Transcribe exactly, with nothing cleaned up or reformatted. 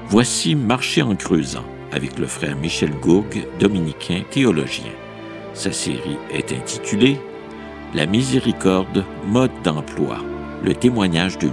Voici Marcher en creusant, avec le frère Michel Gourgue, dominicain théologien. Sa série est intitulée « La miséricorde, mode d'emploi, le témoignage de Luc ».